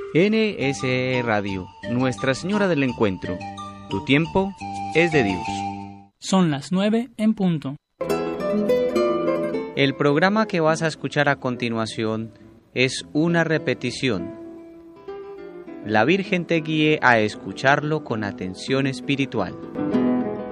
NSE Radio, Nuestra Señora del Encuentro. Tu tiempo es de Dios. Son las 9 en punto. El programa que vas a escuchar a continuación es una repetición. La Virgen te guíe a escucharlo con atención espiritual.